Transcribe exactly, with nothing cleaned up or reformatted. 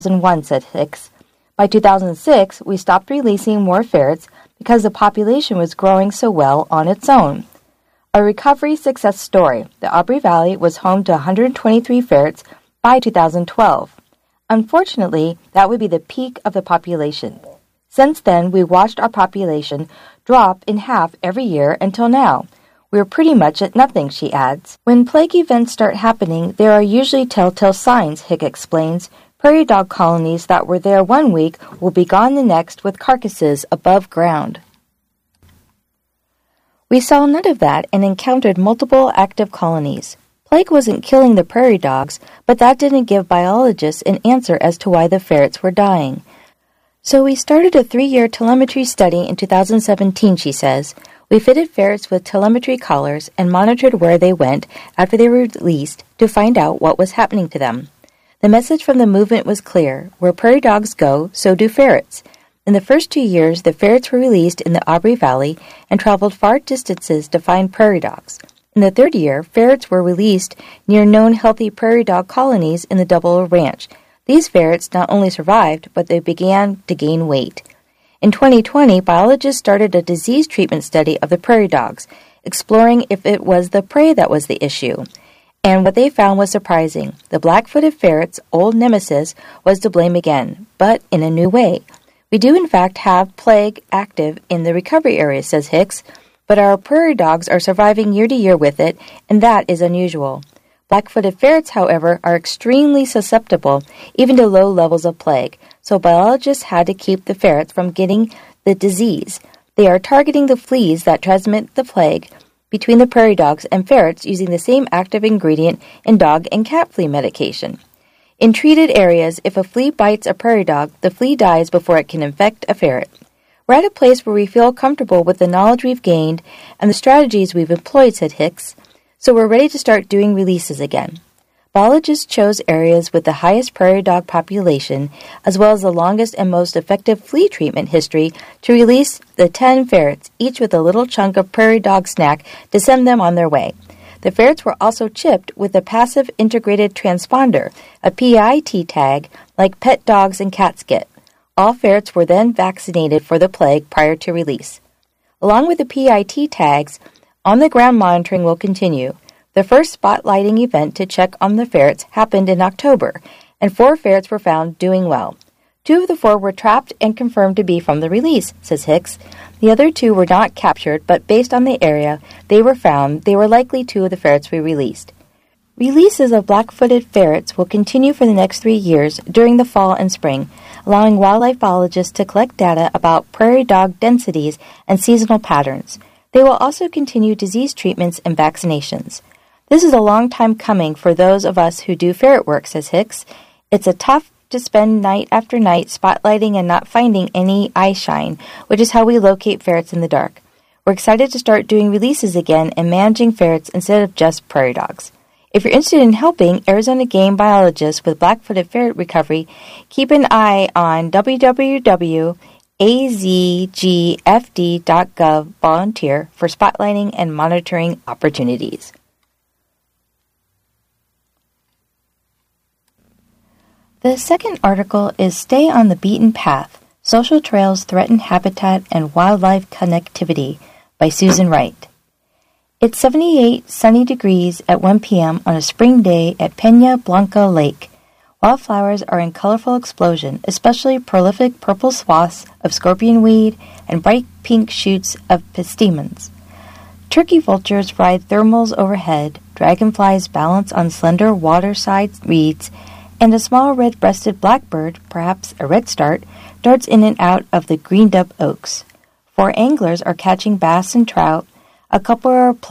two thousand one, said Hicks. By two thousand six, we stopped releasing more ferrets because the population was growing so well on its own. A recovery success story. The Aubrey Valley was home to one hundred twenty-three ferrets by two thousand twelve. Unfortunately, that would be the peak of the population. Since then, we watched our population drop in half every year until now. We're pretty much at nothing, she adds. When plague events start happening, there are usually telltale signs, Hick explains. Prairie dog colonies that were there one week will be gone the next with carcasses above ground. We saw none of that and encountered multiple active colonies. Plague wasn't killing the prairie dogs, but that didn't give biologists an answer as to why the ferrets were dying. So we started a three-year telemetry study in two thousand seventeen, she says. We fitted ferrets with telemetry collars and monitored where they went after they were released to find out what was happening to them. The message from the movement was clear. Where prairie dogs go, so do ferrets. In the first two years, the ferrets were released in the Aubrey Valley and traveled far distances to find prairie dogs. In the third year, ferrets were released near known healthy prairie dog colonies in the Double Ranch. These ferrets not only survived, but they began to gain weight. In twenty twenty, biologists started a disease treatment study of the prairie dogs, exploring if it was the prey that was the issue. And what they found was surprising. The black-footed ferret's old nemesis was to blame again, but in a new way. We do in fact have plague active in the recovery area, says Hicks, but our prairie dogs are surviving year to year with it, and that is unusual. Black-footed ferrets, however, are extremely susceptible even to low levels of plague, so biologists had to keep the ferrets from getting the disease. They are targeting the fleas that transmit the plague between the prairie dogs and ferrets using the same active ingredient in dog and cat flea medication. In treated areas, if a flea bites a prairie dog, the flea dies before it can infect a ferret. We're at a place where we feel comfortable with the knowledge we've gained and the strategies we've employed, said Hicks, so we're ready to start doing releases again. Biologists chose areas with the highest prairie dog population, as well as the longest and most effective flea treatment history, to release the ten ferrets, each with a little chunk of prairie dog snack to send them on their way. The ferrets were also chipped with a passive integrated transponder, a P I T tag, like pet dogs and cats get. All ferrets were then vaccinated for the plague prior to release. Along with the P I T tags, on-the-ground monitoring will continue. The first spotlighting event to check on the ferrets happened in October, and four ferrets were found doing well. Two of the four were trapped and confirmed to be from the release, says Hicks. The other two were not captured, but based on the area they were found, they were likely two of the ferrets we released. Releases of black-footed ferrets will continue for the next three years during the fall and spring, allowing wildlife biologists to collect data about prairie dog densities and seasonal patterns. They will also continue disease treatments and vaccinations. This is a long time coming for those of us who do ferret work, says Hicks. It's a tough to spend night after night spotlighting and not finding any eye shine, which is how we locate ferrets in the dark. We're excited to start doing releases again and managing ferrets instead of just prairie dogs. If you're interested in helping Arizona game biologists with black-footed ferret recovery, keep an eye on w w w dot a z g f d dot gov volunteer for spotlighting and monitoring opportunities. The second article is Stay on the Beaten Path, Social Trails Threaten Habitat and Wildlife Connectivity by Susan Wright. It's seventy-eight sunny degrees at one p.m. on a spring day at Peña Blanca Lake. Wildflowers are in colorful explosion, especially prolific purple swaths of scorpionweed and bright pink shoots of pistemons. Turkey vultures ride thermals overhead, dragonflies balance on slender waterside reeds, and a small red-breasted blackbird, perhaps a redstart, darts in and out of the greened-up oaks. Four anglers are catching bass and trout. A couple are